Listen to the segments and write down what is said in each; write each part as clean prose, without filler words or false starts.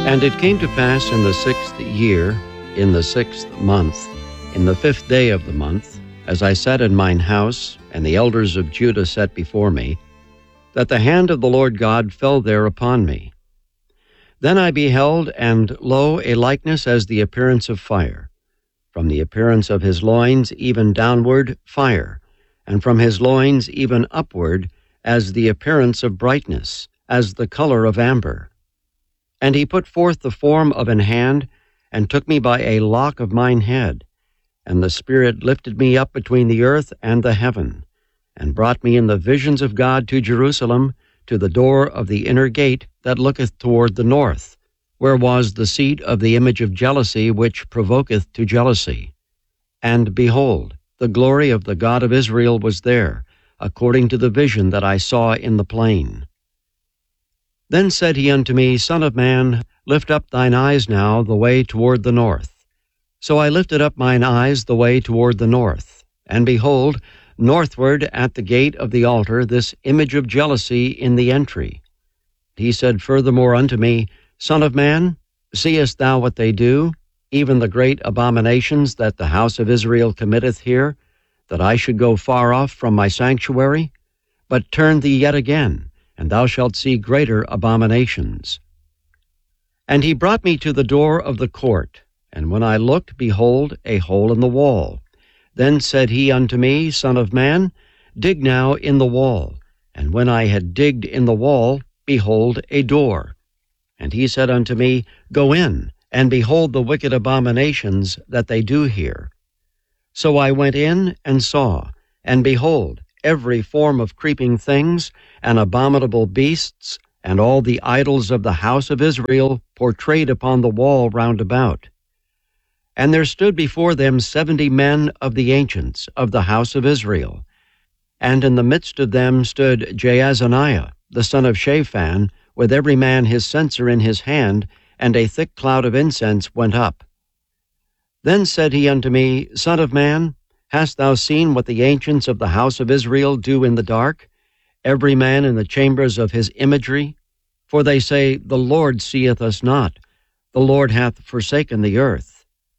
And it came to pass in the 6th year, in the 6th month, in the 5th day of the month, as I sat in mine house, and the elders of Judah sat before me, that the hand of the Lord God fell there upon me. Then I beheld, and lo, a likeness as the appearance of fire. From the appearance of his loins even downward, fire, and from his loins even upward, as the appearance of brightness, as the color of amber. And he put forth the form of an hand, and took me by a lock of mine head. And the Spirit lifted me up between the earth and the heaven, and brought me in the visions of God to Jerusalem, to the door of the inner gate that looketh toward the north, where was the seat of the image of jealousy which provoketh to jealousy. And behold, the glory of the God of Israel was there, according to the vision that I saw in the plain. Then said he unto me, Son of man, lift up thine eyes now the way toward the north. So I lifted up mine eyes the way toward the north, and behold, northward at the gate of the altar this image of jealousy in the entry. He said furthermore unto me, Son of man, seest thou what they do, even the great abominations that the house of Israel committeth here, that I should go far off from my sanctuary? But turn thee yet again, and thou shalt see greater abominations. And he brought me to the door of the court, and when I looked, behold, a hole in the wall. Then said he unto me, Son of man, dig now in the wall. And when I had digged in the wall, behold, a door. And he said unto me, Go in, and behold the wicked abominations that they do here. So I went in and saw, and behold, every form of creeping things, and abominable beasts, and all the idols of the house of Israel portrayed upon the wall round about. And there stood before them 70 men of the ancients of the house of Israel. And in the midst of them stood Jaazaniah, the son of Shaphan, with every man his censer in his hand, and a thick cloud of incense went up. Then said he unto me, Son of man, hast thou seen what the ancients of the house of Israel do in the dark, every man in the chambers of his imagery? For they say, The Lord seeth us not, the Lord hath forsaken the earth.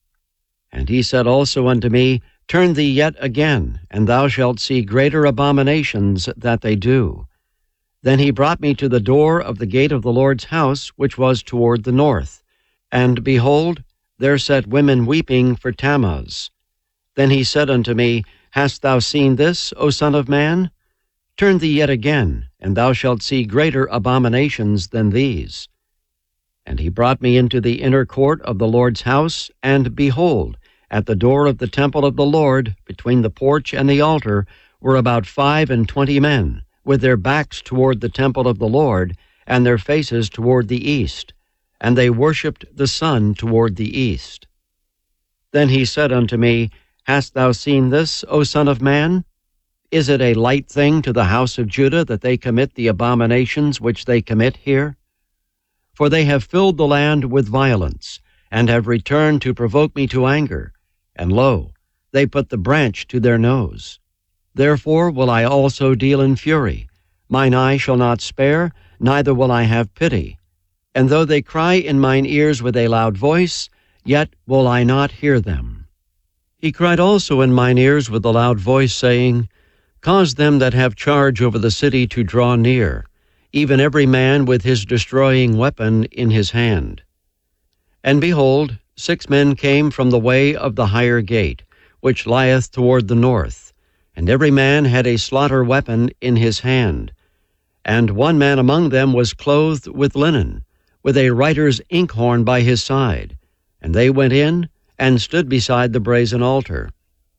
And he said also unto me, Turn thee yet again, and thou shalt see greater abominations that they do. Then he brought me to the door of the gate of the Lord's house, which was toward the north. And behold, there sat women weeping for Tammuz. Then he said unto me, Hast thou seen this, O son of man? Turn thee yet again, and thou shalt see greater abominations than these. And he brought me into the inner court of the Lord's house, and behold, at the door of the temple of the Lord, between the porch and the altar, were about 25 men, with their backs toward the temple of the Lord, and their faces toward the east. And they worshipped the sun toward the east. Then he said unto me, Hast thou seen this, O son of man? Is it a light thing to the house of Judah that they commit the abominations which they commit here? For they have filled the land with violence, and have returned to provoke me to anger. And lo, they put the branch to their nose. Therefore will I also deal in fury. Mine eye shall not spare, neither will I have pity. And though they cry in mine ears with a loud voice, yet will I not hear them. He cried also in mine ears with a loud voice, saying, Cause them that have charge over the city to draw near, even every man with his destroying weapon in his hand. And behold, 6 men came from the way of the higher gate, which lieth toward the north, and every man had a slaughter weapon in his hand. And one man among them was clothed with linen, with a writer's inkhorn by his side. And they went in, and stood beside the brazen altar.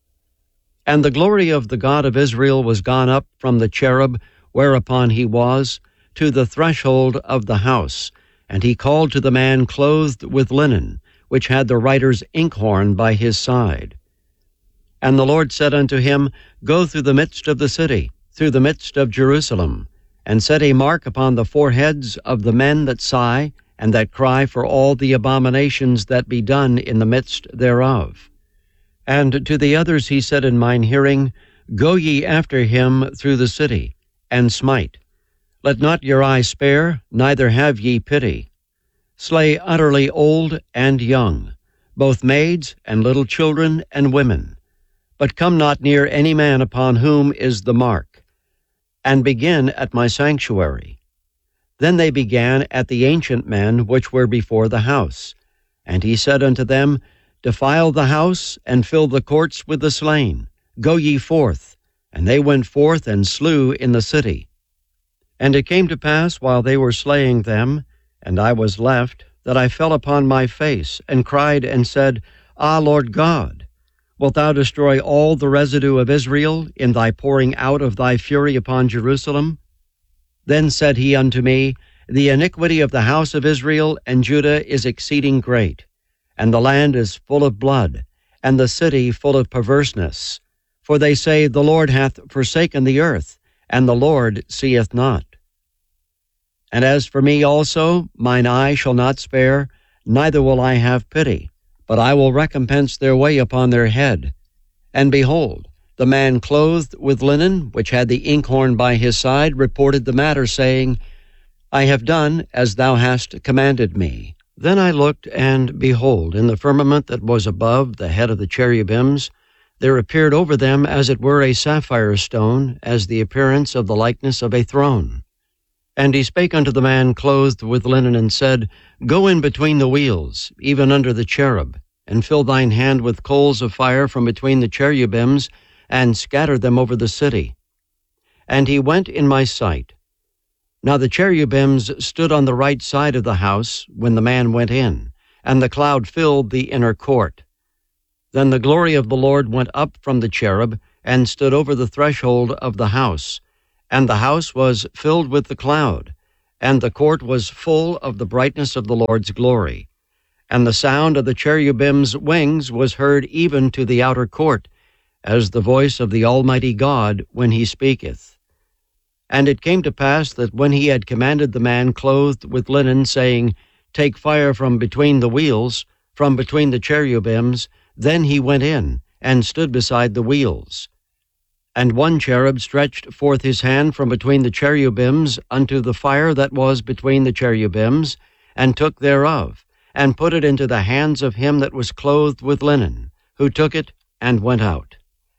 And the glory of the God of Israel was gone up from the cherub whereupon he was, to the threshold of the house, and he called to the man clothed with linen, which had the writer's inkhorn by his side. And the Lord said unto him, Go through the midst of the city, through the midst of Jerusalem, and set a mark upon the foreheads of the men that sigh, and that cry for all the abominations that be done in the midst thereof. And to the others he said in mine hearing, Go ye after him through the city, and smite. Let not your eye spare, neither have ye pity. slay utterly old and young, both maids and little children and women, but come not near any man upon whom is the mark, and begin at my sanctuary. Then they began at the ancient men which were before the house. And he said unto them, Defile the house, and fill the courts with the slain. Go ye forth. And they went forth and slew in the city. And it came to pass, while they were slaying them, and I was left, that I fell upon my face, and cried and said, Ah, Lord God, wilt thou destroy all the residue of Israel in thy pouring out of thy fury upon Jerusalem? Then said he unto me, The iniquity of the house of Israel and Judah is exceeding great, and the land is full of blood, and the city full of perverseness. For they say, The Lord hath forsaken the earth, and the Lord seeth not. And as for me also, mine eye shall not spare, neither will I have pity, but I will recompense their way upon their head. And behold, the man clothed with linen, which had the inkhorn by his side, reported the matter, saying, I have done as thou hast commanded me. Then I looked, and behold, in the firmament that was above the head of the cherubims, there appeared over them as it were a sapphire stone, as the appearance of the likeness of a throne. And he spake unto the man clothed with linen, and said, Go in between the wheels, even under the cherub, and fill thine hand with coals of fire from between the cherubims, and scatter them over the city. And he went in my sight. Now the cherubims stood on the right side of the house when the man went in, and the cloud filled the inner court. Then the glory of the Lord went up from the cherub, and stood over the threshold of the house. And the house was filled with the cloud, and the court was full of the brightness of the Lord's glory. And the sound of the cherubim's wings was heard even to the outer court, as the voice of the Almighty God when he speaketh. And it came to pass that when he had commanded the man clothed with linen, saying, Take fire from between the wheels, from between the cherubims, then he went in, and stood beside the wheels. And one cherub stretched forth his hand from between the cherubims unto the fire that was between the cherubims, and took thereof, and put it into the hands of him that was clothed with linen, who took it and went out.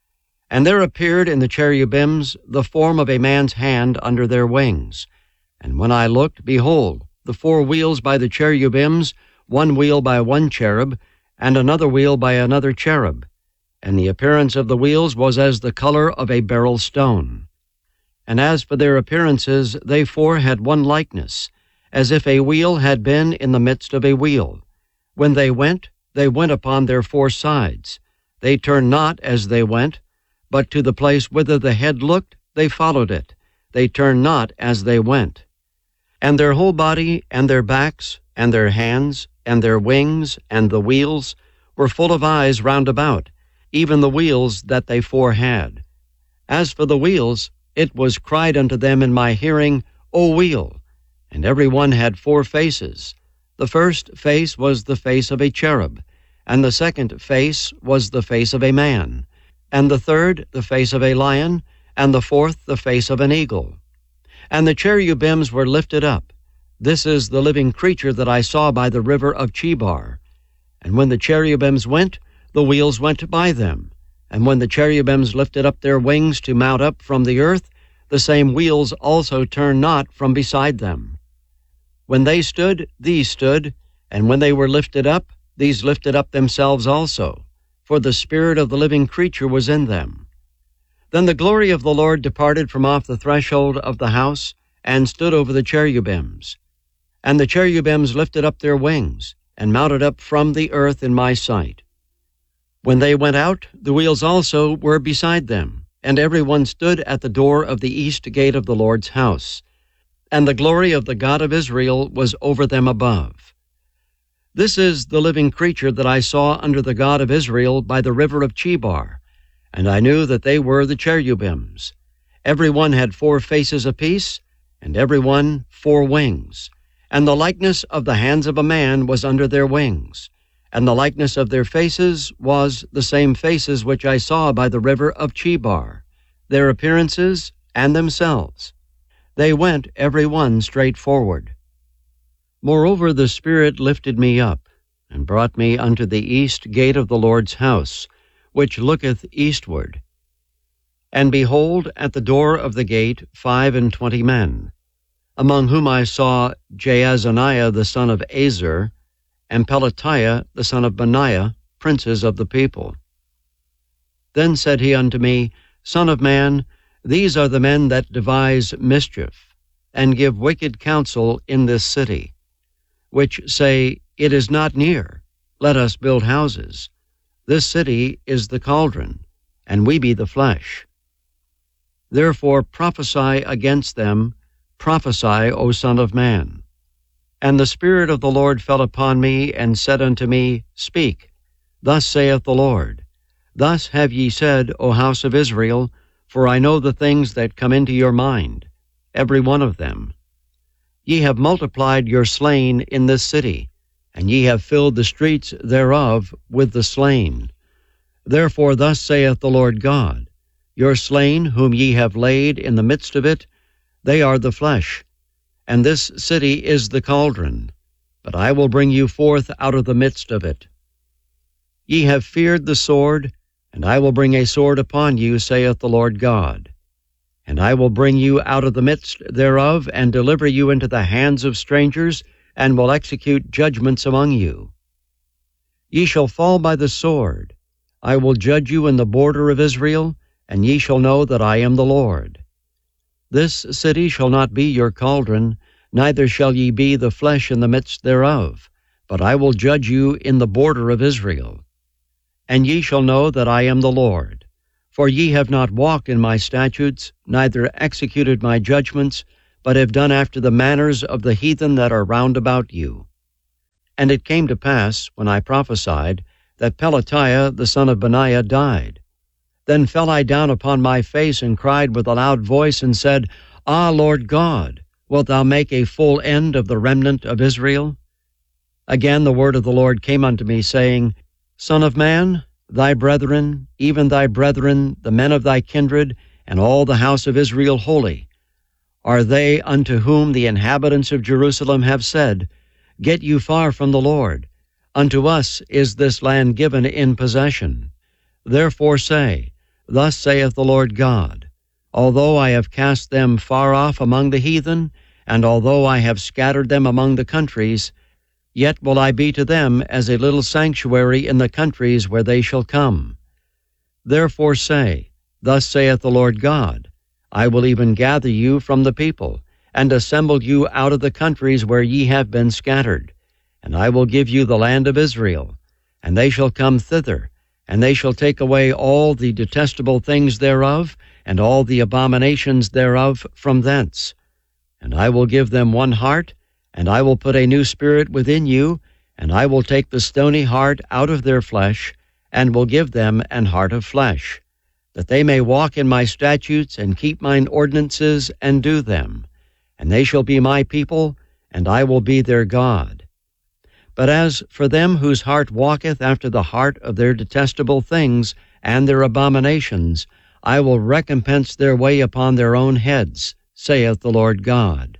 And there appeared in the cherubims the form of a man's hand under their wings. And when I looked, behold, the 4 wheels by the cherubims, one wheel by one cherub, and another wheel by another cherub. And the appearance of the wheels was as the color of a beryl stone. And as for their appearances, they 4 had one likeness, as if a wheel had been in the midst of a wheel. When they went upon their 4 sides. They turned not as they went, but to the place whither the head looked, they followed it. They turned not as they went. And their whole body, and their backs, and their hands, and their wings, and the wheels, were full of eyes round about, even the wheels that they 4 had. As for the wheels, it was cried unto them in my hearing, O wheel! And every one had 4 faces. The first face was the face of a cherub, and the second face was the face of a man, and the third the face of a lion, and the fourth the face of an eagle. And the cherubims were lifted up. This is the living creature that I saw by the river of Chebar. And when the cherubims went, the wheels went by them. And when the cherubims lifted up their wings to mount up from the earth, the same wheels also turned not from beside them. When they stood, these stood, and when they were lifted up, these lifted up themselves also, for the spirit of the living creature was in them. Then the glory of the Lord departed from off the threshold of the house, and stood over the cherubims. And the cherubims lifted up their wings, and mounted up from the earth in my sight. When they went out, the wheels also were beside them, and every one stood at the door of the east gate of the Lord's house. And the glory of the God of Israel was over them above. This is the living creature that I saw under the God of Israel by the river of Chebar, and I knew that they were the cherubims. Every one had 4 faces apiece, and every one 4 wings. And the likeness of the hands of a man was under their wings, and the likeness of their faces was the same faces which I saw by the river of Chebar, their appearances and themselves. They went every one straight forward. Moreover, the Spirit lifted me up, and brought me unto the east gate of the Lord's house, which looketh eastward. And behold, at the door of the gate 25 men, among whom I saw Jaazaniah the son of Azer, and Pelatiah the son of Benaiah, princes of the people. Then said he unto me, Son of man, these are the men that devise mischief, and give wicked counsel in this city, which say, It is not near, let us build houses. This city is the cauldron, and we be the flesh. Therefore prophesy against them, prophesy, O Son of man. And the Spirit of the Lord fell upon me, and said unto me, Speak, thus saith the Lord. Thus have ye said, O house of Israel, for I know the things that come into your mind, every one of them. Ye have multiplied your slain in this city, and ye have filled the streets thereof with the slain. Therefore thus saith the Lord God, Your slain, whom ye have laid in the midst of it, they are the flesh, and this city is the cauldron, but I will bring you forth out of the midst of it. Ye have feared the sword, and I will bring a sword upon you, saith the Lord God. And I will bring you out of the midst thereof, and deliver you into the hands of strangers, and will execute judgments among you. Ye shall fall by the sword. I will judge you in the border of Israel, and ye shall know that I am the Lord. This city shall not be your cauldron, neither shall ye be the flesh in the midst thereof, but I will judge you in the border of Israel. And ye shall know that I am the Lord. For ye have not walked in my statutes, neither executed my judgments, but have done after the manners of the heathen that are round about you. And it came to pass, when I prophesied, that Pelatiah the son of Benaiah died. Then fell I down upon my face, and cried with a loud voice, and said, Ah, Lord God, wilt thou make a full end of the remnant of Israel? Again the word of the Lord came unto me, saying, Son of man, thy brethren, even thy brethren, the men of thy kindred, and all the house of Israel holy, are they unto whom the inhabitants of Jerusalem have said, Get you far from the Lord. Unto us is this land given in possession. Therefore say, Thus saith the Lord God, Although I have cast them far off among the heathen, and although I have scattered them among the countries, yet will I be to them as a little sanctuary in the countries where they shall come. Therefore say, Thus saith the Lord God, I will even gather you from the people, and assemble you out of the countries where ye have been scattered, and I will give you the land of Israel, and they shall come thither, and they shall take away all the detestable things thereof, and all the abominations thereof from thence. And I will give them one heart, and I will put a new spirit within you, and I will take the stony heart out of their flesh, and will give them an heart of flesh, that they may walk in my statutes, and keep mine ordinances, and do them. And they shall be my people, and I will be their God. But as for them whose heart walketh after the heart of their detestable things and their abominations, I will recompense their way upon their own heads, saith the Lord God.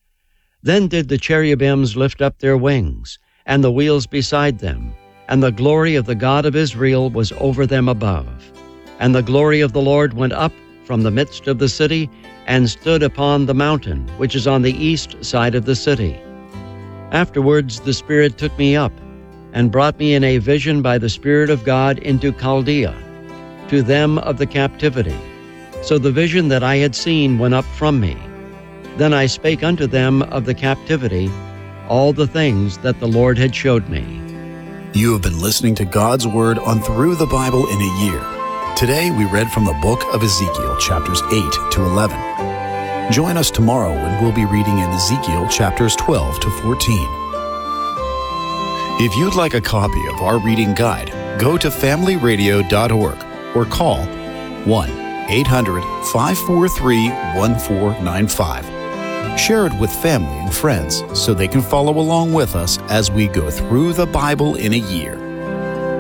Then did the cherubims lift up their wings, and the wheels beside them, and the glory of the God of Israel was over them above. And the glory of the Lord went up from the midst of the city, and stood upon the mountain, which is on the east side of the city. Afterwards the Spirit took me up, and brought me in a vision by the Spirit of God into Chaldea, to them of the captivity. So the vision that I had seen went up from me. Then I spake unto them of the captivity, all the things that the Lord had showed me. You have been listening to God's Word on Through the Bible in a Year. Today we read from the book of Ezekiel, chapters 8 to 11. Join us tomorrow when we'll be reading in Ezekiel chapters 12 to 14. If you'd like a copy of our reading guide, go to familyradio.org or call 1-800-543-1495. Share it with family and friends so they can follow along with us as we go through the Bible in a year.